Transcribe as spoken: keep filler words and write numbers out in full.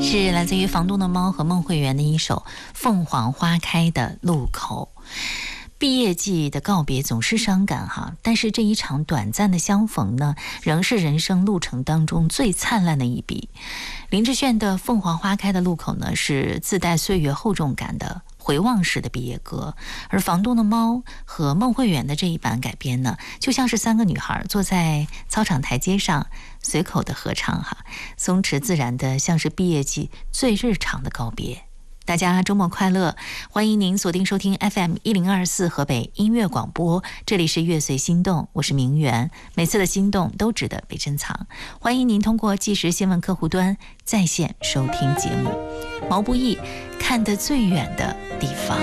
是来自于房东的猫和孟慧圆的一首《凤凰花开的路口》。毕业季的告别总是伤感哈，但是这一场短暂的相逢呢，仍是人生路程当中最灿烂的一笔。林志炫的《凤凰花开的路口》呢，是自带岁月厚重感的回望式的毕业歌，而房东的猫和孟慧圆的这一版改编呢，就像是三个女孩坐在操场台阶上随口的合唱哈，松弛自然的，像是毕业季最日常的告别。大家周末快乐，欢迎您锁定收听 F M 一零二四河北音乐广播，这里是乐随心动，我是明媛，每次的心动都值得被珍藏。欢迎您通过即时新闻客户端在线收听节目。毛不易看得最远的地方。